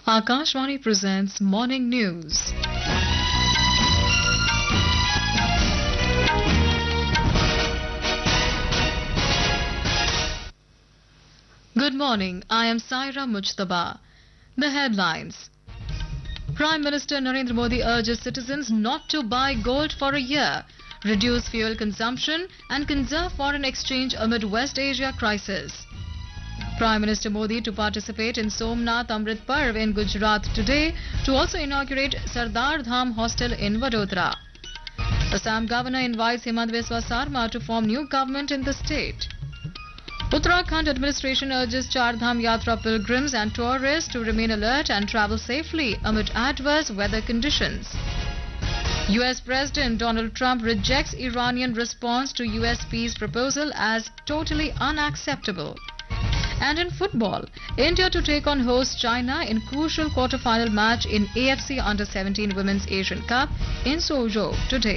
Akashvani presents Morning News. Good morning, I am Saira Mujtaba. The headlines. Prime Minister Narendra Modi urges citizens not to buy gold for a year, reduce fuel consumption and conserve foreign exchange amid West Asia crisis. Prime Minister Modi to participate in Somnath Amrit Parv in Gujarat today to also inaugurate Sardar Dham Hostel in Vadodara. Assam Governor invites Himant Biswa Sarma to form new government in the state. Uttarakhand administration urges Char Dham Yatra pilgrims and tourists to remain alert and travel safely amid adverse weather conditions. US President Donald Trump rejects Iranian response to US peace proposal as totally unacceptable. And in football, India to take on host China in crucial quarter-final match in AFC Under-17 Women's Asian Cup in Suzhou today.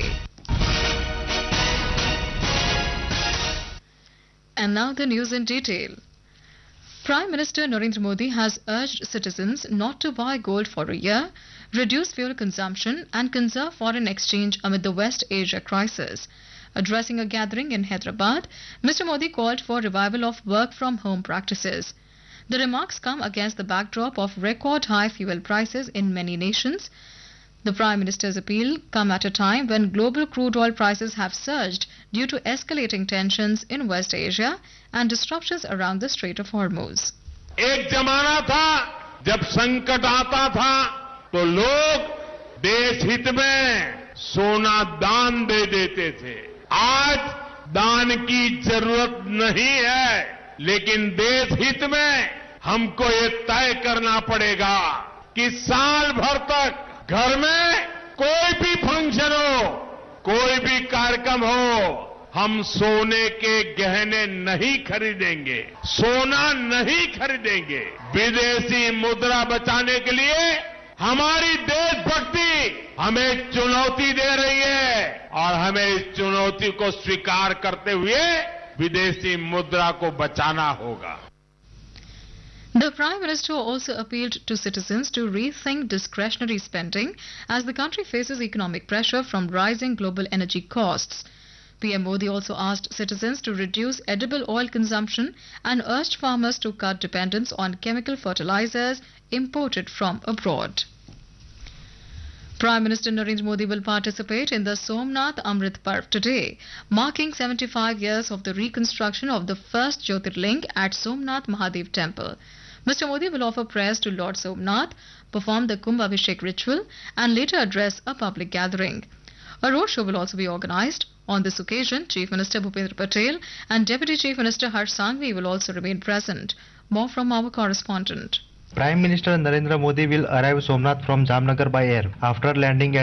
And now the news in detail. Prime Minister Narendra Modi has urged citizens not to buy gold for a year, reduce fuel consumption and conserve foreign exchange amid the West Asia crisis. Addressing a gathering in Hyderabad, Mr. Modi called for revival of work-from-home practices. The remarks come against the backdrop of record-high fuel prices in many nations. The Prime Minister's appeal come at a time when global crude oil prices have surged due to escalating tensions in West Asia and disruptions around the Strait of Hormuz. एक जमाना था जब संकट आता था तो लोग देश हित में सोना दान दे देते थे। आज दान की जरूरत नहीं है, लेकिन देश हित में हमको ये तय करना पड़ेगा कि साल भर तक घर में कोई भी फंक्शन हो, कोई भी कार्यक्रम हो, हम सोने के गहने नहीं खरीदेंगे, सोना नहीं खरीदेंगे। विदेशी मुद्रा बचाने के लिए हमारी देशभक्ति हमें चुनौती दे रही है और हमें इस चुनौती को स्वीकार करते हुए विदेशी मुद्रा को बचाना होगा। The Prime Minister also appealed to citizens to rethink discretionary spending as the country faces economic pressure from rising global energy costs. PM Modi also asked citizens to reduce edible oil consumption and urged farmers to cut dependence on chemical fertilizers imported from abroad. Prime Minister Narendra Modi will participate in the Somnath Amrit Parv today, marking 75 years of the reconstruction of the first Jyotirling at Somnath Mahadev Temple. Mr. Modi will offer prayers to Lord Somnath, perform the Kumbh Abhishek ritual and later address a public gathering. A roadshow will also be organized. On this occasion, Chief Minister Bhupendra Patel and Deputy Chief Minister Harsh Sanghvi will also remain present. More from our correspondent. Prime Minister Narendra Modi will arrive Somnath from Jamnagar by air after landing at